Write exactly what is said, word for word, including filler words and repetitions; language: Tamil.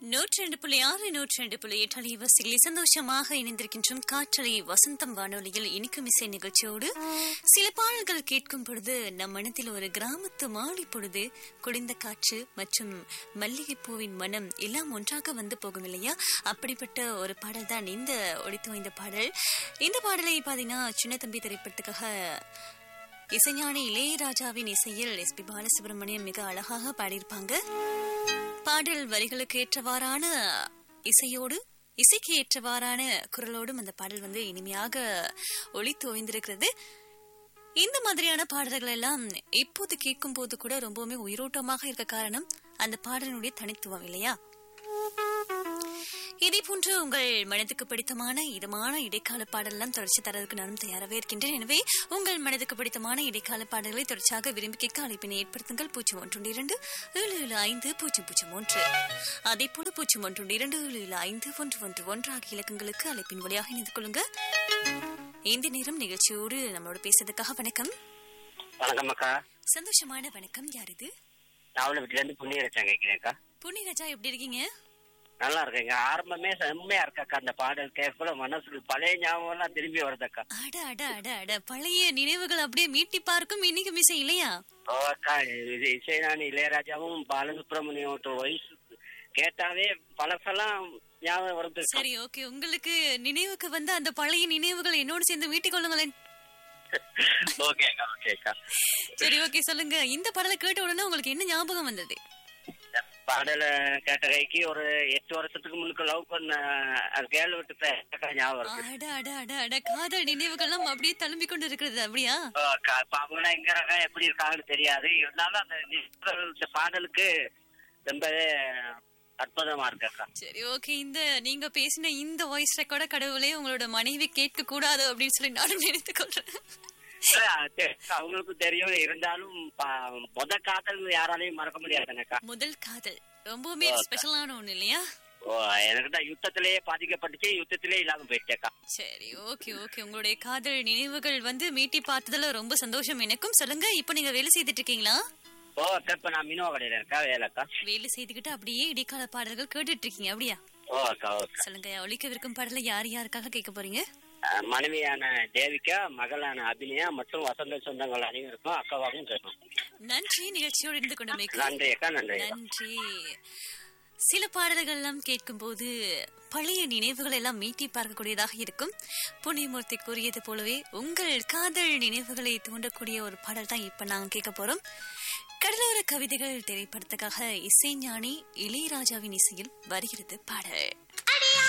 நூற்றி ரெண்டு புள்ளி ஆறு நூற்றி ரெண்டு புள்ளி எட்டு அலைவரிசைகளில் சந்தோஷமாக இணைந்திருக்கின்றோம். காற்றலை வசந்தம் வானொலியில் இனிக்கும் இசை நிகழ்ச்சியோடு சில பாடல்கள் கேட்கும் பொழுது நம் மனத்தில் ஒரு கிராமத்து மாலை பொழுது குளிர்ந்த காற்று மற்றும் மல்லிகைப்பூவின் மனம் எல்லாம் ஒன்றாக வந்து போகும் இல்லையா? அப்படிப்பட்ட ஒரு பாடல் தான் இந்த ஒழித்து இந்த பாடல். இந்த பாடலை பாத்தீங்கன்னா சின்ன தம்பி திரைப்படத்துக்காக இசைஞானி இளையராஜாவின் இசையில் எஸ் பி பாலசுப்ரமணியம் மிக அழகாக பாடியிருப்பாங்க. பாடல் வரிகளுக்கு ஏற்றவாறான இசையோடு இசைக்கு ஏற்றவாறான குரலோடும் அந்த பாடல் வந்து இனிமையாக ஒலித்து ஓய்ந்திருக்கிறது. இந்த மாதிரியான பாடல்கள் எல்லாம் இப்போது கேட்கும் போது கூட ரொம்பவுமே உயிரோட்டமாக இருக்க காரணம் அந்த பாடலினுடைய தனித்துவம் இல்லையா? இதே போன்று உங்கள் மனதுக்கு பிடித்தமான இதமான இடைக்கால பாடலாம் தொடர்ச்சி தரதுக்கு நானும் தயாராகவே இருக்கின்றேன். எனவே உங்கள் மனதுக்கு பிடித்தமான இடைக்கால பாடல்களை தொடர்ச்சியாக விரும்பி கேட்க அழைப்பினை ஏற்படுத்துங்கள். பூஜ்ஜியம் ஒன்று இரண்டு ஏழு ஏழு ஐந்து பூஜ்ஜியம் பூஜ்ஜியம் ஒன்று அதே போல பூஜ்ஜியம் ஒன்று இரண்டு ஏழு ஏழு ஐந்து ஒன்று ஒன்று ஒன்று ஆகிய இலக்கங்களுக்கு அழைப்பின் வழியாக இணைந்து கொள்ளுங்க. இந்த நேரம் நிகழ்ச்சியோடு நம்மளோட பேசுறதுக்காக வணக்கம். வணக்கம் அக்கா. சந்தோஷமான வணக்கம். யார் இது? நாவல வீட்டுல இருந்து புண்ணியராஜா கேட்கிறேன்க்கா. புண்ணியராஜா எப்படி இருக்கீங்க? நல்லா இருக்கேங்க. ஆரம்பமே செம்மையா இருக்காக்கா. அந்த பாடல் கேட்கல மனசுக்கு பழைய ஞாபகம் எல்லாம் திரும்பி வருதுக்கா. அட அட அட அட பழைய நினைவுகள் அப்படியே மீட்டி பார்க்கும் இன்னைக்கு மிசை இல்லையா? ஓ அக்கா, இது இசைஞானி இளையராஜாவும் பாலசுப்ரமணியம் வயசு கேட்டாவே பழசெல்லாம் ஞாபகம் வருது. சரி, ஓகே. உங்களுக்கு நினைவுக்கு வந்து அந்த பழைய நினைவுகள் என்னோடு சேர்ந்து மீட்டிக் கொள்ளுங்களேன். ஓகேக்கா ஓகேக்கா. சரி, ஓகே, சொல்லுங்க. இந்த பாடலை கேட்ட உடனே உங்களுக்கு என்ன ஞாபகம் வந்தது? பாடல கேட்ட கைக்கு ஒரு எட்டு வருஷத்துக்கு முன்னுக்கு லவ் பண்ண கேள்வி விட்டு ஞாபகம். அட அட அட அட காதல் நினைவுகள்லாம் அப்படியே தழும்பி கொண்டு இருக்கிறது அப்படியா? அவங்க எங்க இருக்காங்க எப்படி இருக்காங்கன்னு தெரியாது. இருந்தாலும் அந்த பாடலுக்கு ரொம்பவே அற்புதமா இருக்கா. சரி, ஓகே. இந்த நீங்க பேசின இந்த வாய்ஸ் ரெக்கார்ட கடவுளே உங்களோட மனைவி கேட்க கூடாது அப்படின்னு சொல்லி நானும் நினைத்துக் கொள்றேன். அவங்களுக்கு தெரியும். இருந்தாலும் முத காதல் யாராலையும் மறக்க முடியாதுக்கா. முதல் காதல் ரொம்பவுமே ஸ்பெஷலான ஒண்ணு இல்லையா? ஓ, எனக்கு தான் யுத்தத்திலேயே பாதிக்கப்பட்டுச்சு, யுத்தத்திலே இல்லாம போயிட்டேக்கா. சரி, ஓகே ஓகே. உங்களுடைய காதல் நினைவுகள் வந்து மீட்டி பார்த்ததுல ரொம்ப சந்தோஷம் எனக்கும். சொல்லுங்க, இப்ப நீங்க வேலை செய்துட்டு இருக்கீங்களா? ஓ, இப்ப நான் மினோ கடையில இருக்கா. வேலைக்கா வேலை செய்துக்கிட்டு அப்படியே இடைக்கால பாடல்கள் கேட்டுட்டு இருக்கீங்க அப்படியா? ஓ அக்கா. சொல்லுங்க, ஒலிக்கவிருக்கும் பாடல யார் யாருக்காக கேட்க போறீங்க? மனைவியான தேவிகா, மகளான அபிநயா மற்றும் வசந்த சொந்தங்கள் அனைவருக்கும் அக்காவாகவும் கேட்கும். நன்றி. நிகழ்ச்சியோடு இருந்து கொண்டு நன்றி அக்கா. நன்றி நன்றி. சில பாடல்கள் எல்லாம் கேட்கும் போது பழைய நினைவுகள் எல்லாம் மீட்டி பார்க்கக்கூடியதாக இருக்கும். புண்ணியமூர்த்தி கூறியது போலவே உங்கள் காதல் நினைவுகளை தூண்டக்கூடிய ஒரு பாடல் தான் இப்ப நாங்க கேட்க போறோம். கடலோர கவிதைகள் திரைப்படத்துக்காக இசைஞானி இளையராஜாவின் இசையில் வருகிறது பாடல்.